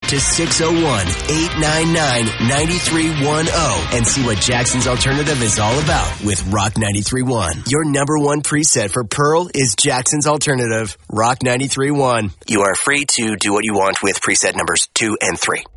to 601-899-9310 and see what Jackson's Alternative is all about with Rock 93.1. Your number one preset for Pearl is Jackson's Alternative, Rock 93.1. You are free to do what you want with preset numbers 2 and 3.